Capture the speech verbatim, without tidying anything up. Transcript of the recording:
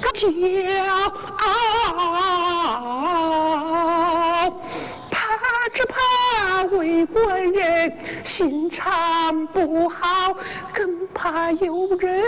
骄傲，怕只怕为国人心肠不好，更怕有人